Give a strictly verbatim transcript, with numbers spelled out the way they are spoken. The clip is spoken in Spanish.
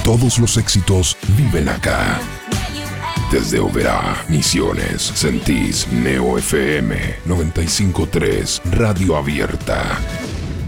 Todos los éxitos viven acá. Desde Oberá, Misiones, sentís Neo F M noventa y cinco punto tres, Radio Abierta.